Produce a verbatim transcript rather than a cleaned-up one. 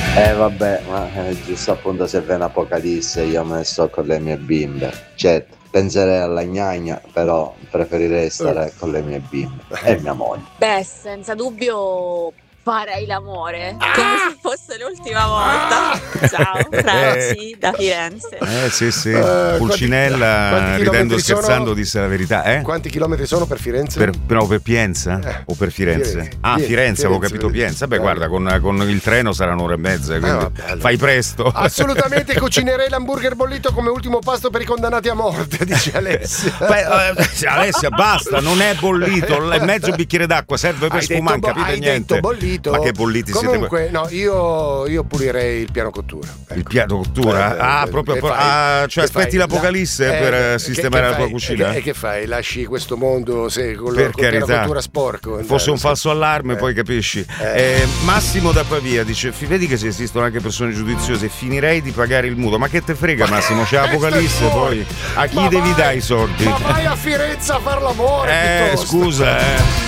Eh vabbè, ma eh, giusto appunto se viene Apocalisse io me ne sto con le mie bimbe. Certo, penserei alla gnagna, però preferirei stare con le mie bimbe e mia moglie. Beh, senza dubbio farei l'amore, Ah! come se fosse l'ultima volta. Ah! Ciao, Franci, da Firenze. Eh sì sì, Eh, Pulcinella quanti ridendo chilometri scherzando sono? disse la verità, eh? Quanti chilometri sono per Firenze? Per, no, per Pienza Eh, o per Firenze? Firenze. Ah, Firenze, Firenze, avevo Firenze, capito Pienza. Beh, bello. guarda, con, con il treno sarà un'ora e mezza, quindi vabbè, allora. fai presto. Assolutamente cucinerei l'hamburger bollito come ultimo pasto per i condannati a morte, dice Alessia. Beh, eh, Alessia, basta, non è bollito, è mezzo bicchiere d'acqua, serve per Hai spumare, detto bo- capite hai niente. detto bollito? Ma che bolliti siete voi? Comunque, no, io, io pulirei il piano cottura. Ecco. Il piano cottura? Eh, ah, eh, proprio che por- fai? ah, cioè Che aspetti fai? l'apocalisse La- per eh, eh, che- sistemare che la tua fai? cucina? E che, e che fai? Lasci questo mondo se, con, Per lo, con il piano carità, cottura sporco? fosse Andare, un sì. falso allarme, Eh. poi capisci. Eh. Eh, Massimo da Pavia dice: "Fi- vedi che se esistono anche persone giudiziose, finirei di pagare il mutuo. Ma che te frega, Massimo? C'è Apocalisse, poi a chi Ma devi vai- dare i soldi? Ma vai a Firenze a far l'amore Eh, piuttosto. scusa, eh.